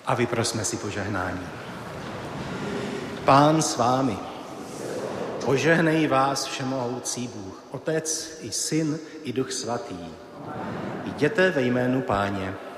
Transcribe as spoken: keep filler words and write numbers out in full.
A vyprosme si požehnání. Pán s vámi. Požehnej vás všemohoucí Bůh, Otec i Syn i Duch Svatý. Jděte ve jménu Páně.